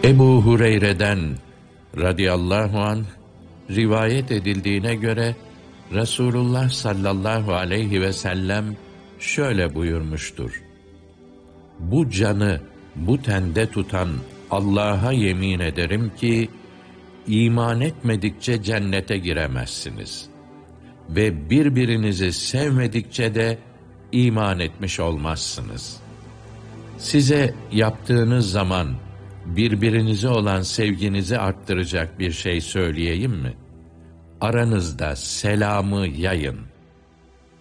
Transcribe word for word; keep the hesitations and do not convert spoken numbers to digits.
Ebu Hureyre'den radıyallahu anh rivayet edildiğine göre Resulullah sallallahu aleyhi ve sellem şöyle buyurmuştur: Bu canı bu tende tutan Allah'a yemin ederim ki iman etmedikçe cennete giremezsiniz ve birbirinizi sevmedikçe de iman etmiş olmazsınız. Size yaptığınız zaman birbirinize olan sevginizi arttıracak bir şey söyleyeyim mi? Aranızda selamı yayın.